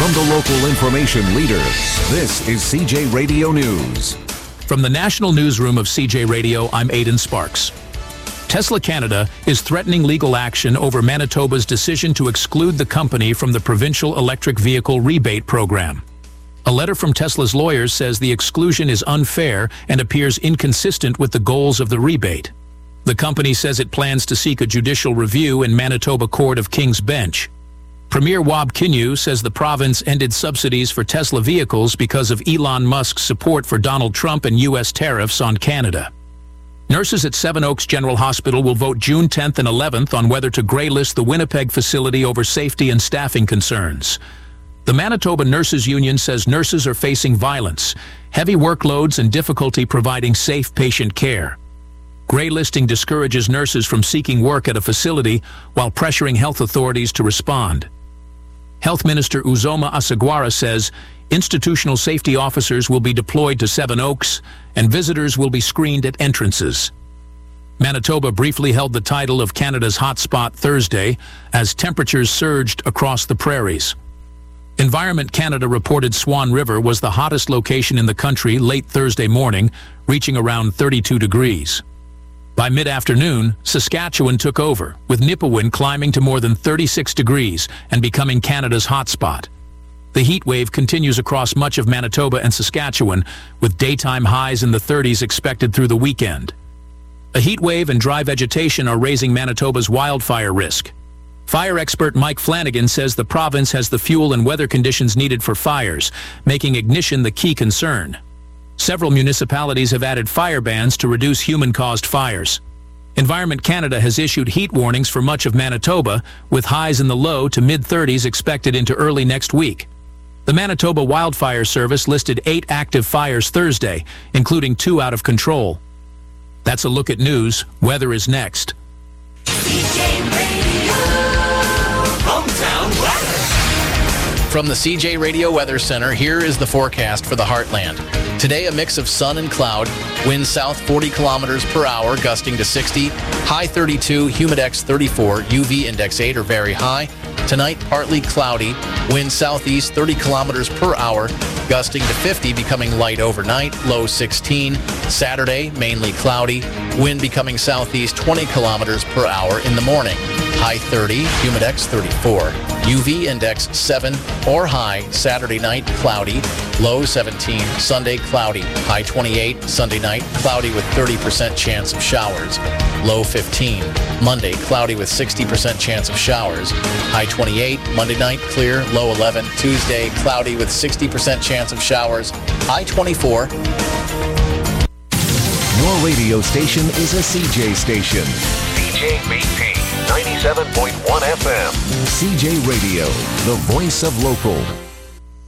From the local information leader, this is CJ Radio News. From the National Newsroom of CJ Radio, I'm Aidan Sparks. Tesla Canada is threatening legal action over Manitoba's decision to exclude the company from the Provincial Electric Vehicle Rebate Program. A letter from Tesla's lawyers says the exclusion is unfair and appears inconsistent with the goals of the rebate. The company says it plans to seek a judicial review in Manitoba Court of King's Bench. Premier Wab Kinew says the province ended subsidies for Tesla vehicles because of Elon Musk's support for Donald Trump and U.S. tariffs on Canada. Nurses at Seven Oaks General Hospital will vote June 10th and 11th on whether to graylist the Winnipeg facility over safety and staffing concerns. The Manitoba Nurses Union says nurses are facing violence, heavy workloads, and difficulty providing safe patient care. Graylisting discourages nurses from seeking work at a facility while pressuring health authorities to respond. Health Minister Uzoma Asagwara says institutional safety officers will be deployed to Seven Oaks and visitors will be screened at entrances. Manitoba briefly held the title of Canada's hotspot Thursday as temperatures surged across the prairies. Environment Canada reported Swan River was the hottest location in the country late Thursday morning, reaching around 32 degrees. By mid-afternoon, Saskatchewan took over, with Nipawin climbing to more than 36 degrees and becoming Canada's hotspot. The heat wave continues across much of Manitoba and Saskatchewan, with daytime highs in the 30s expected through the weekend. A heat wave and dry vegetation are raising Manitoba's wildfire risk. Fire expert Mike Flanagan says the province has the fuel and weather conditions needed for fires, making ignition the key concern. Several municipalities have added fire bans to reduce human-caused fires. Environment Canada has issued heat warnings for much of Manitoba, with highs in the low to mid-30s expected into early next week. The Manitoba Wildfire Service listed 8 active fires Thursday, including 2 out of control. That's a look at news. Weather is next. CJ Radio, Hometown Weather. From the CJ Radio Weather Center, here is the forecast for the Heartland. Today, a mix of sun and cloud. Wind south 40 kilometers per hour, gusting to 60. High 32, humidex 34, UV index 8 or very high. Tonight, partly cloudy. Wind southeast 30 kilometers per hour, gusting to 50, becoming light overnight. Low 16. Saturday, mainly cloudy. Wind becoming southeast 20 kilometers per hour in the morning. High 30, humidex 34. UV index 7 or high. Saturday night, cloudy. Low 17. Sunday, cloudy. High 28. Sunday night, cloudy with 30% chance of showers. Low 15. Monday, cloudy with 60% chance of showers. High 28. Monday night, clear. Low 11. Tuesday, cloudy with 60% chance of showers. High 24. Your radio station is a CJ station. CJBP 97.1 FM. CJ Radio, the voice of local.